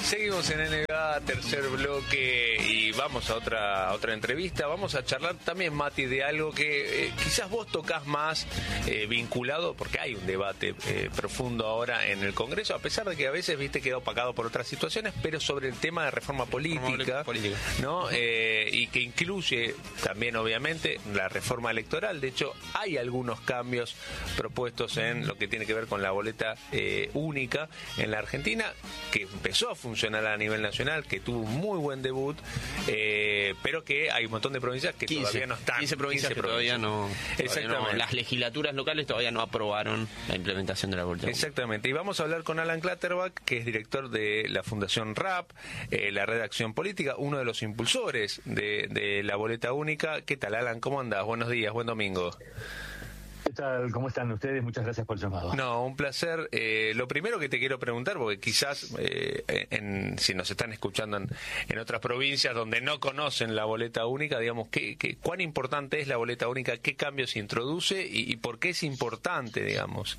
Seguimos en NGA, tercer bloque, y vamos a otra entrevista. Vamos a charlar también, Mati, de algo que quizás vos tocás más vinculado, porque hay un debate profundo ahora en el Congreso, a pesar de que a veces, queda opacado por otras situaciones, pero sobre el tema de reforma política, ¿no? Y que incluye también, obviamente, la reforma electoral. De hecho, hay algunos cambios propuestos en lo que tiene que ver con la boleta única en la Argentina, que empezó a funcionar a nivel nacional, que tuvo un muy buen debut, pero que hay un montón de provincias que todavía no están. 15 provincias que todavía no. Exactamente. No, las legislaturas locales todavía no aprobaron la implementación de la boleta. Exactamente. Y vamos a hablar con Alan Clutterbuck, que es director de la Fundación RAP, la redacción política, uno de los impulsores de la boleta única. ¿Qué tal, Alan? ¿Cómo andás? Buenos días, buen domingo. ¿Qué tal? ¿Cómo están ustedes? Muchas gracias por el llamado. No, un placer. Lo primero que te quiero preguntar, porque quizás si nos están escuchando en otras provincias donde no conocen la boleta única, digamos, ¿cuán importante es la boleta única? ¿Qué cambios introduce y por qué es importante, digamos?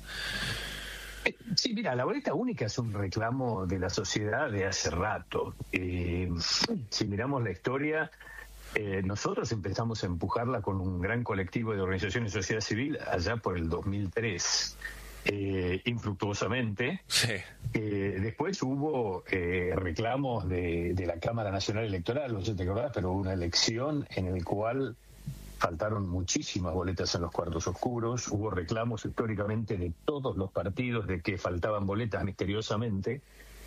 Sí, mira, la boleta única es un reclamo de la sociedad de hace rato. Si miramos la historia, nosotros empezamos a empujarla con un gran colectivo de organizaciones de sociedad civil allá por el 2003, infructuosamente. Sí. Después hubo reclamos de la Cámara Nacional Electoral, no sé si te acordás, pero hubo una elección en la cual faltaron muchísimas boletas en los cuartos oscuros. Hubo reclamos históricamente de todos los partidos de que faltaban boletas misteriosamente.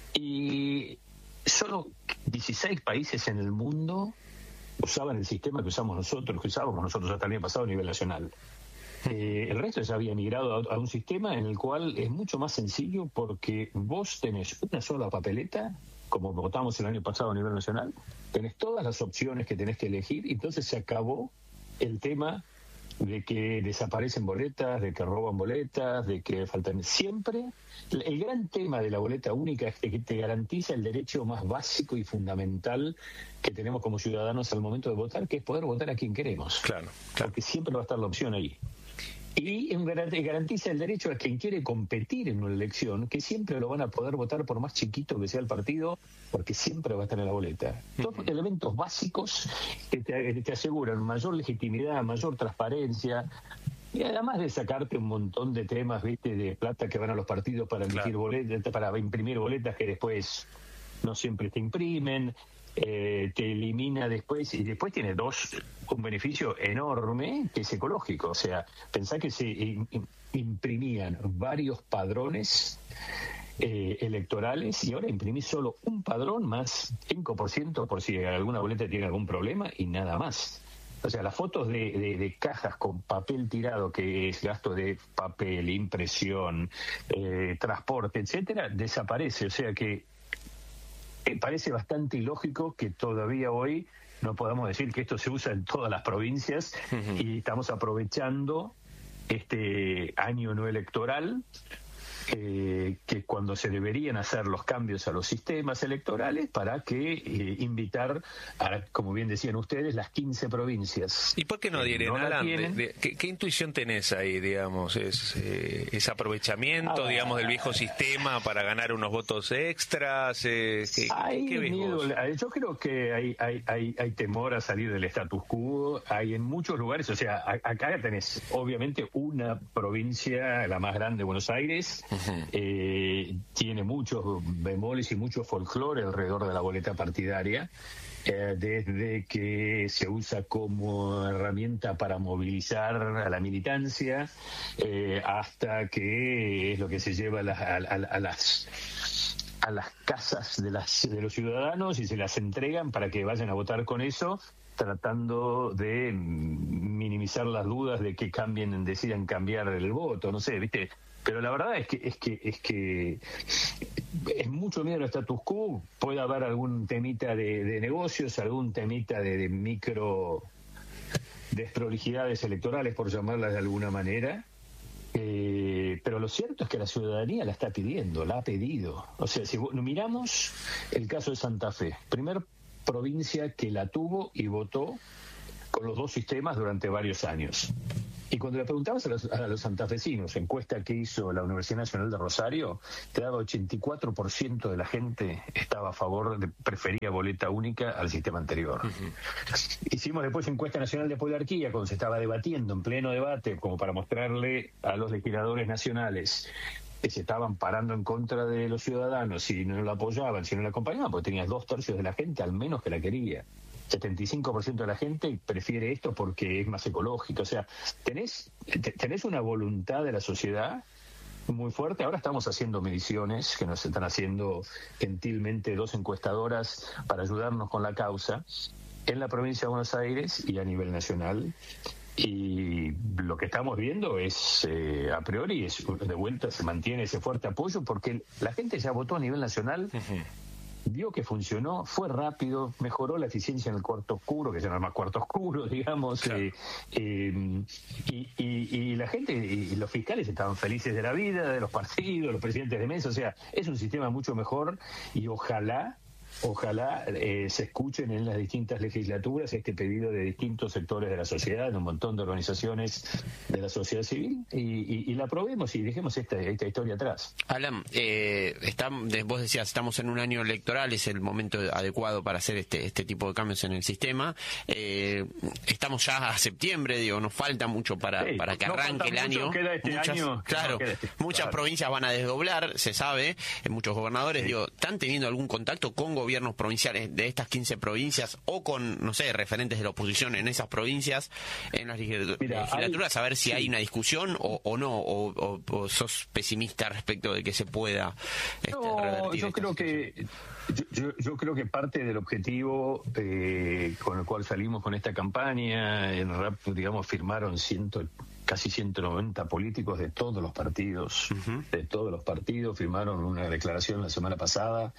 Y solo 16 países en el mundo usaban el sistema que usábamos nosotros hasta el año pasado a nivel nacional. El resto ya había migrado a un sistema en el cual es mucho más sencillo, porque vos tenés una sola papeleta, como votamos el año pasado a nivel nacional, tenés todas las opciones que tenés que elegir, y entonces se acabó el tema de que desaparecen boletas, de que roban boletas, de que faltan. Siempre el gran tema de la boleta única es que te garantiza el derecho más básico y fundamental que tenemos como ciudadanos al momento de votar, que es poder votar a quien queremos. Claro. Porque siempre va a estar la opción ahí. Y garantiza el derecho a quien quiere competir en una elección, que siempre lo van a poder votar por más chiquito que sea el partido, porque siempre va a estar en la boleta. Dos elementos básicos que te aseguran mayor legitimidad, mayor transparencia, y además de sacarte un montón de temas, de plata que van a los partidos para emitir boletas, para imprimir boletas que después no siempre te imprimen. Te elimina después, y después tiene un beneficio enorme, que es ecológico. O sea, pensá que se imprimían varios padrones electorales, y ahora imprimís solo un padrón más 5% por si alguna boleta tiene algún problema, y nada más. O sea, las fotos de cajas con papel tirado, que es gasto de papel, impresión, transporte, etcétera, desaparece. O sea que parece bastante ilógico que todavía hoy no podamos decir que esto se usa en todas las provincias, y estamos aprovechando este año no electoral, que cuando se deberían hacer los cambios a los sistemas electorales para que invitar a, como bien decían ustedes, las 15 provincias. ¿Y por qué no adhieren, Alan? ¿Qué intuición tenés ahí, digamos? ¿Es aprovechamiento, digamos, del viejo sistema para ganar unos votos extras? ¿Qué ves vos? Yo creo que hay temor a salir del status quo. Hay en muchos lugares, o sea, acá tenés obviamente una provincia, la más grande, Buenos Aires. Tiene muchos bemoles y mucho folclore alrededor de la boleta partidaria, desde que se usa como herramienta para movilizar a la militancia, hasta que es lo que se lleva a las casas de los ciudadanos y se las entregan para que vayan a votar con eso, tratando de minimizar las dudas de que decidan cambiar el voto, no sé, ¿viste? Pero la verdad es que es mucho miedo al status quo. Puede haber algún temita de negocios, algún temita de micro desprolijidades electorales, por llamarlas de alguna manera. Pero lo cierto es que la ciudadanía la está pidiendo, la ha pedido. O sea, si miramos el caso de Santa Fe, primer provincia que la tuvo y votó con los dos sistemas durante varios años. Y cuando le preguntabas a los santafesinos, encuesta que hizo la Universidad Nacional de Rosario, te daba 84% de la gente estaba a favor de prefería boleta única al sistema anterior. Hicimos después encuesta nacional de poliarquía, cuando se estaba debatiendo en pleno debate, como para mostrarle a los legisladores nacionales que se estaban parando en contra de los ciudadanos, si no lo apoyaban, si no lo acompañaban, porque tenías 2/3 de la gente al menos que la quería. 75% de la gente prefiere esto porque es más ecológico. O sea, tenés una voluntad de la sociedad muy fuerte. Ahora estamos haciendo mediciones que nos están haciendo gentilmente 2 encuestadoras para ayudarnos con la causa en la provincia de Buenos Aires y a nivel nacional. Y lo que estamos viendo es, a priori, de vuelta se mantiene ese fuerte apoyo porque la gente ya votó a nivel nacional. Vio que funcionó, fue rápido, mejoró la eficiencia en el cuarto oscuro, que ya no es más cuarto oscuro, digamos, claro. Y la gente y los fiscales estaban felices de la vida, de los partidos, los presidentes de mesa. O sea, es un sistema mucho mejor y ojalá se escuchen en las distintas legislaturas este pedido de distintos sectores de la sociedad, de un montón de organizaciones de la sociedad civil, y la aprobemos y dejemos esta historia atrás. Alan, vos decías, estamos en un año electoral, es el momento adecuado para hacer este tipo de cambios en el sistema. Estamos ya a septiembre, nos falta mucho para que arranque el año. Muchas provincias van a desdoblar, se sabe, muchos gobernadores, ¿están teniendo algún contacto con gobiernos provinciales de estas 15 provincias o con, no sé, referentes de la oposición en esas provincias, en las legislaturas, a ver si hay una discusión o no, o sos pesimista respecto de que se pueda revertir? Yo creo que parte del objetivo con el cual salimos con esta campaña, en RAP, digamos, firmaron casi 190 políticos de todos los partidos, firmaron una declaración la semana pasada,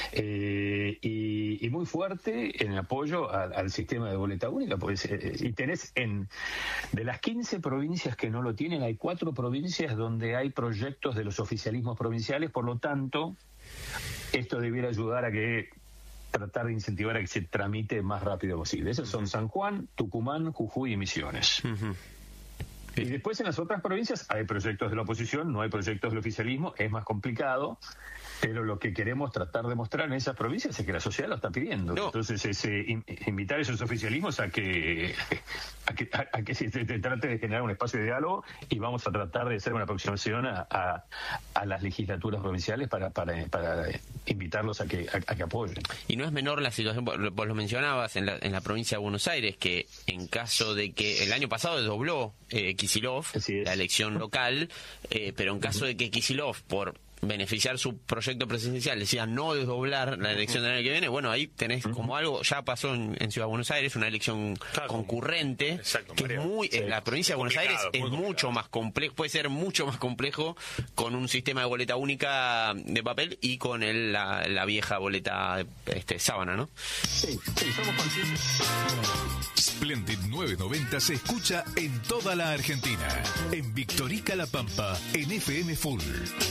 y muy fuerte en apoyo al sistema de boleta única, pues, y tenés de las 15 provincias que no lo tienen, hay 4 provincias donde hay proyectos de los oficialismos provinciales, por lo tanto, esto debiera ayudar a tratar de incentivar a que se tramite más rápido posible. Esos son San Juan, Tucumán, Jujuy y Misiones. Y después en las otras provincias hay proyectos de la oposición, no hay proyectos del oficialismo, es más complicado, pero lo que queremos tratar de mostrar en esas provincias es que la sociedad lo está pidiendo. Entonces es invitar a esos oficialismos a que se trate de generar un espacio de diálogo, y vamos a tratar de hacer una aproximación a las legislaturas provinciales para invitarlos a que apoyen. Y no es menor la situación, vos lo mencionabas, en la provincia de Buenos Aires, que en caso de que el año pasado desdobló Kicillof la elección local, pero en caso de que Kicillof, por beneficiar su proyecto presidencial, decía no desdoblar la elección del año que viene, bueno, ahí tenés como algo, ya pasó en Ciudad de Buenos Aires, una elección concurrente. Exacto, que es muy, en la provincia de Buenos Aires es mucho más complejo, puede ser mucho más complejo con un sistema de boleta única de papel y con la vieja boleta sábana, ¿no? Sí, somos conscientes. Splendid 990 se escucha en toda la Argentina. En Victorica La Pampa, en FM Full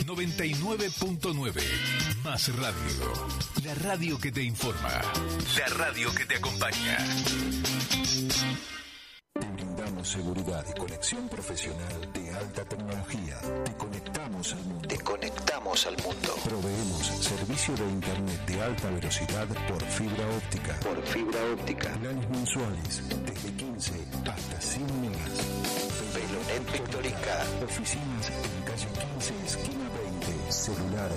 99.9. Más radio. La radio que te informa. La radio que te acompaña. Te brindamos seguridad y conexión profesional de alta tecnología. Te conectamos al mundo. Proveemos servicio de internet de alta velocidad por fibra óptica. Planes mensuales desde 15 hasta 100 megas. Velonet Victorica. Oficinas en calle 15, esquina 20. Celular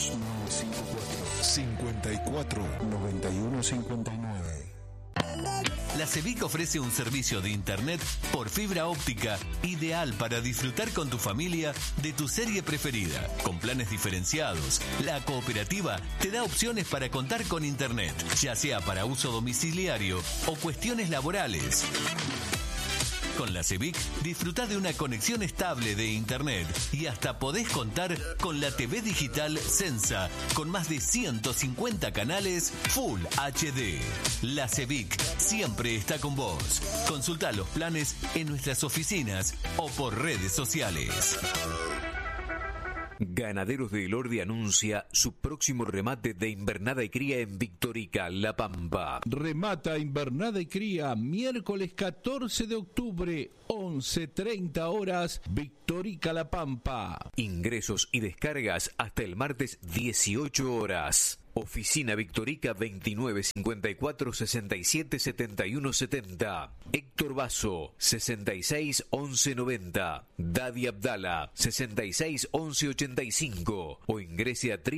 2954 549159. La CEBIC ofrece un servicio de internet por fibra óptica ideal para disfrutar con tu familia de tu serie preferida. Con planes diferenciados, la cooperativa te da opciones para contar con internet, ya sea para uso domiciliario o cuestiones laborales. Con la CEBIC disfruta de una conexión estable de internet y hasta podés contar con la TV digital Sensa con más de 150 canales Full HD. La CEBIC siempre está con vos. Consulta los planes en nuestras oficinas o por redes sociales. Ganaderos de Elordi anuncia su próximo remate de invernada y cría en Victorica, La Pampa. Remata invernada y cría miércoles 14 de octubre, 11:30 horas, Victorica, La Pampa. Ingresos y descargas hasta el martes 18 horas. Oficina Victorica 2954 67 71 70. Héctor Basso 66 11 90. Dadi Abdala 66 11 85. O ingrese a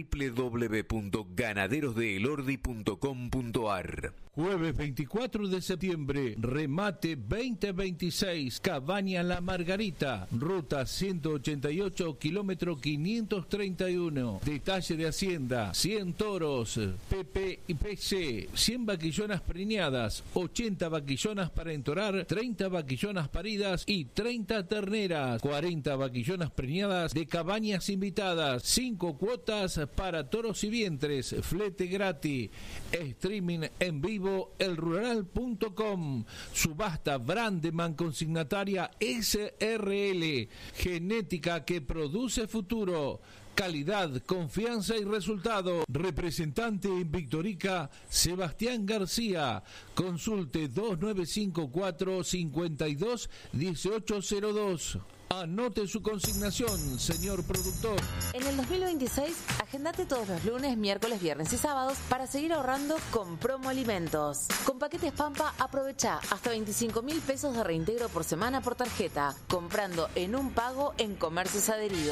www.ganaderosdeelordi.com.ar. Jueves 24 de septiembre, remate 2026, Cabaña La Margarita, ruta 188, kilómetro 531. Detalle de Hacienda, 100 toros, PP y PC, 100 vaquillonas preñadas, 80 vaquillonas para entorar, 30 vaquillonas paridas y 30 terneras, 40 vaquillonas preñadas de cabañas invitadas, 5 cuotas para toros y vientres, flete gratis, streaming en vivo elrural.com, subasta Brandeman consignataria SRL, genética que produce futuro, calidad, confianza y resultado. Representante en Victorica, Sebastián García. Consulte 2954 52 1802. Anote su consignación, señor productor. En el 2026, agendate todos los lunes, miércoles, viernes y sábados para seguir ahorrando con Promo Alimentos. Con paquetes Pampa, aprovecha hasta 25.000 pesos de reintegro por semana por tarjeta, comprando en un pago en comercios adheridos.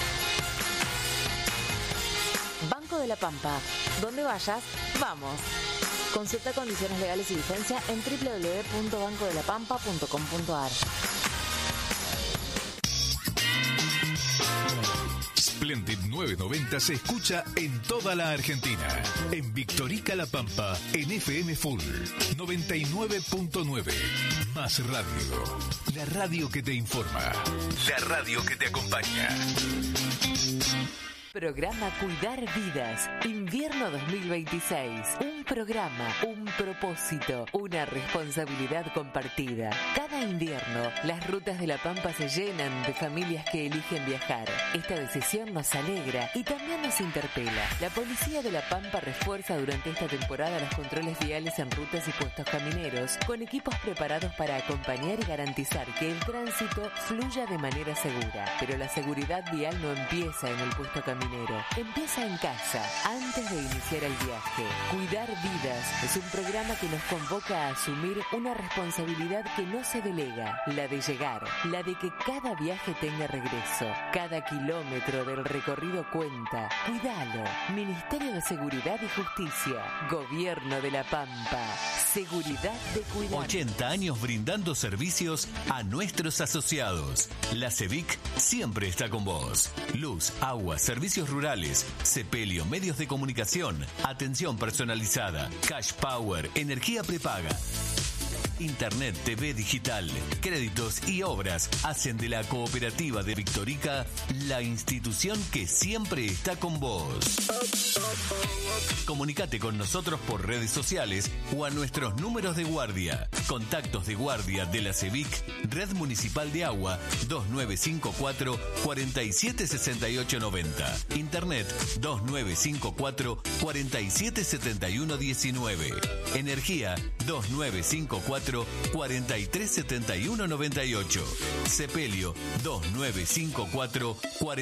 Banco de la Pampa. Donde vayas, vamos. Consulta condiciones legales y vigencia en www.bancodelapampa.com.ar. Splendid 990 se escucha en toda la Argentina. En Victorica, La Pampa, en FM Full 99.9. Más radio. La radio que te informa. La radio que te acompaña. Programa Cuidar Vidas, invierno 2026. Un programa, un propósito, una responsabilidad compartida. Cada invierno, las rutas de La Pampa se llenan de familias que eligen viajar. Esta decisión nos alegra y también nos interpela. La Policía de La Pampa refuerza durante esta temporada los controles viales en rutas y puestos camineros, con equipos preparados para acompañar y garantizar que el tránsito fluya de manera segura. Pero la seguridad vial no empieza en el puesto caminero. Empieza en casa, antes de iniciar el viaje. Cuidar Vidas es un programa que nos convoca a asumir una responsabilidad que no se delega, la de llegar, la de que cada viaje tenga regreso. Cada kilómetro del recorrido cuenta. Cuidalo. Ministerio de Seguridad y Justicia. Gobierno de La Pampa. Seguridad de cuidar. 80 años brindando servicios a nuestros asociados. La CEVIC siempre está con vos. Luz, agua, servicios rurales, sepelio, medios de comunicación, atención personalizada, cash power, energía prepaga. Internet, TV digital, créditos y obras hacen de la Cooperativa de Victorica la institución que siempre está con vos. Comunicate con nosotros por redes sociales o a nuestros números de guardia. Contactos de guardia de la CEVIC, Red Municipal de Agua, 2954 476890. Internet 2954 477119. Energía 2954 437198. Sepelio 2954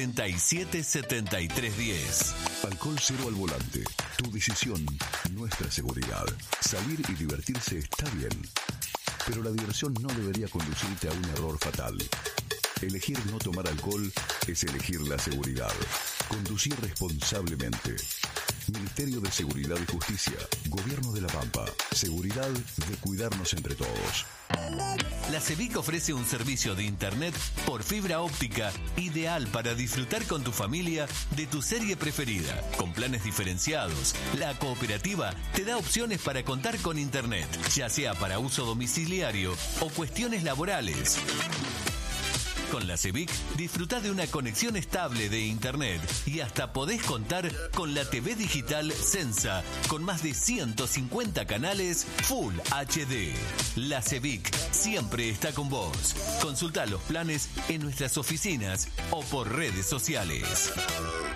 477310. Alcohol cero al volante. Tu decisión, nuestra seguridad. Salir y divertirse está bien, pero la diversión no debería conducirte a un error fatal. Elegir no tomar alcohol es elegir la seguridad. Conducir responsablemente. Ministerio de Seguridad y Justicia. Gobierno de La Pampa. Seguridad de cuidarnos entre todos. La CEVIC ofrece un servicio de internet por fibra óptica ideal para disfrutar con tu familia de tu serie preferida. Con planes diferenciados, la cooperativa te da opciones para contar con internet, ya sea para uso domiciliario o cuestiones laborales. Con la CEBIC disfrutá de una conexión estable de internet y hasta podés contar con la TV digital Sensa con más de 150 canales Full HD. La CEBIC siempre está con vos. Consultá los planes en nuestras oficinas o por redes sociales.